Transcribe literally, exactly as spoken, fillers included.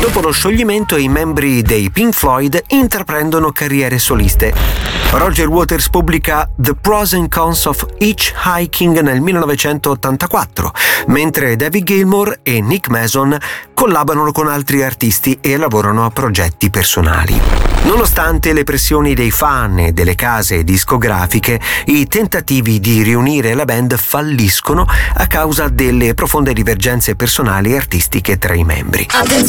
Dopo lo scioglimento, i membri dei Pink Floyd intraprendono carriere soliste. Roger Waters pubblica The Pros and Cons of Hitchhiking nel millenovecentottantaquattro, mentre David Gilmour e Nick Mason collaborano con altri artisti e lavorano a progetti personali. Nonostante le pressioni dei fan e delle case discografiche, i tentativi di riunire la band falliscono a causa delle profonde divergenze personali e artistiche tra i membri.